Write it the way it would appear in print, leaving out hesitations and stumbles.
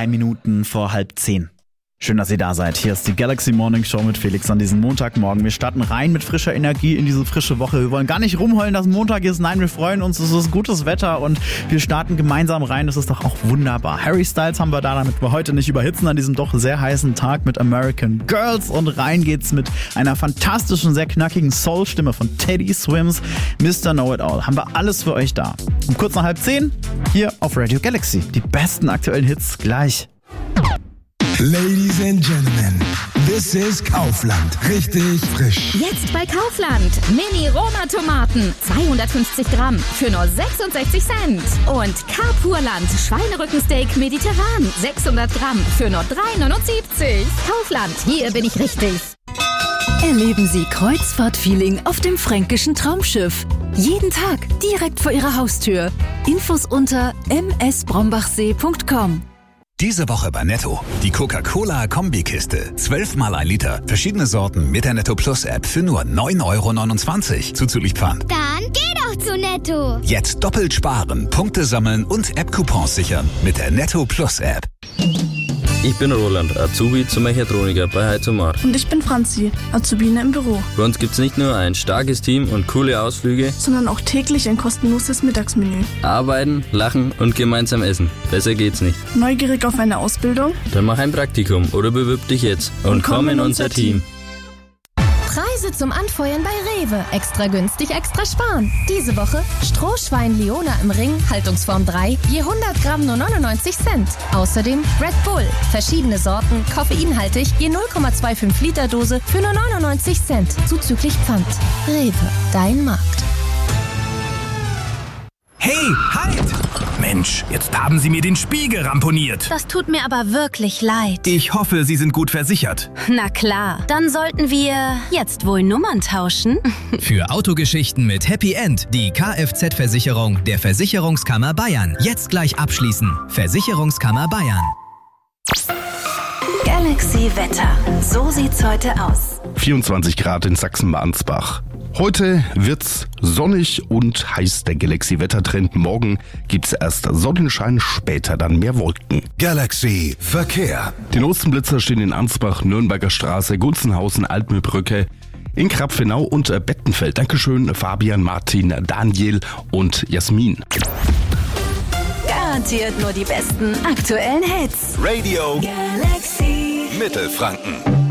3 Minuten vor 9:30. Schön, dass ihr da seid. Hier ist die Galaxy Morning Show mit Felix an diesem Montagmorgen. Wir starten rein mit frischer Energie in diese frische Woche. Wir wollen gar nicht rumheulen, dass Montag ist. Nein, wir freuen uns. Es ist gutes Wetter und wir starten gemeinsam rein. Das ist doch auch wunderbar. Harry Styles haben wir da, damit wir heute nicht überhitzen an diesem doch sehr heißen Tag mit American Girls. Und rein geht's mit einer fantastischen, sehr knackigen Soul-Stimme von Teddy Swims. Mr. Know-It-All. Haben wir alles für euch da. Um kurz nach 9:30 hier auf Radio Galaxy. Die besten aktuellen Hits gleich. Ladies and Gentlemen, this is Kaufland. Richtig frisch. Jetzt bei Kaufland. Mini-Roma-Tomaten. 250 Gramm für nur 66 Cent. Und Carpurland. Schweinerückensteak mediterran. 600 Gramm für nur 3,79. Kaufland. Hier bin ich richtig. Erleben Sie Kreuzfahrt-Feeling auf dem fränkischen Traumschiff. Jeden Tag direkt vor Ihrer Haustür. Infos unter msbrombachsee.com. Diese Woche bei Netto. Die Coca-Cola-Kombikiste. 12 mal 1 Liter. Verschiedene Sorten mit der Netto Plus App für nur 9,29 € zuzüglich Pfand. Dann geh doch zu Netto. Jetzt doppelt sparen, Punkte sammeln und App-Coupons sichern mit der Netto Plus App. Ich bin Roland, Azubi zum Mechatroniker bei Heizomar. Und ich bin Franzi, Azubine im Büro. Bei uns gibt's nicht nur ein starkes Team und coole Ausflüge, sondern auch täglich ein kostenloses Mittagsmenü. Arbeiten, lachen und gemeinsam essen. Besser geht's nicht. Neugierig auf eine Ausbildung? Dann mach ein Praktikum oder bewirb dich jetzt und komm in unser Team. Preise zum Anfeuern bei Rewe. Extra günstig, extra sparen. Diese Woche Strohschwein Leona im Ring, Haltungsform 3, je 100 Gramm nur 99 Cent. Außerdem Red Bull, verschiedene Sorten, koffeinhaltig, je 0,25 Liter Dose für nur 99 Cent. Zuzüglich Pfand. Rewe, dein Markt. Hey, halt! Mensch, jetzt haben Sie mir den Spiegel ramponiert. Das tut mir aber wirklich leid. Ich hoffe, Sie sind gut versichert. Na klar, dann sollten wir jetzt wohl Nummern tauschen. Für Autogeschichten mit Happy End die Kfz-Versicherung der Versicherungskammer Bayern. Jetzt gleich abschließen. Versicherungskammer Bayern. Galaxy Wetter. So sieht's heute aus. 24 Grad in Sachsen-Mansbach. Heute wird's sonnig und heiß, der Galaxy-Wettertrend. Morgen gibt's erst Sonnenschein, später dann mehr Wolken. Galaxy Verkehr. Die neuesten Blitzer stehen in Ansbach, Nürnberger Straße, Gunzenhausen, Altmühlbrücke, in Krapfenau und Bettenfeld. Dankeschön Fabian, Martin, Daniel und Jasmin. Garantiert nur die besten aktuellen Hits. Radio Galaxy Mittelfranken.